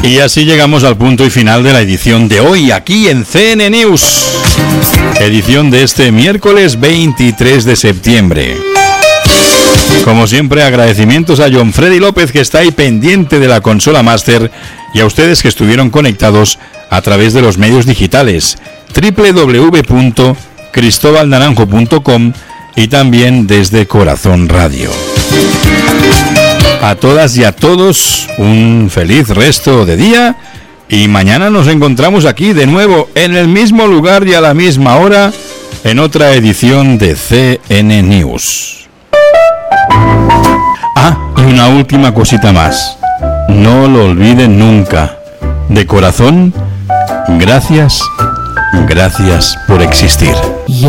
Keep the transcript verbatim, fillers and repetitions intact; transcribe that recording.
Y así llegamos al punto y final de la edición de hoy, aquí en C N News. Edición de este miércoles veintitrés de septiembre. Como siempre, agradecimientos a John Freddy López, que está ahí pendiente de la consola máster, y a ustedes que estuvieron conectados a través de los medios digitales doble u doble u doble u punto cristóbal naranjo punto com y también desde Corazón Radio. A todas y a todos un feliz resto de día, y mañana nos encontramos aquí de nuevo en el mismo lugar y a la misma hora en otra edición de C N News. Ah, y una última cosita más. No lo olviden nunca. De corazón, gracias, gracias por existir.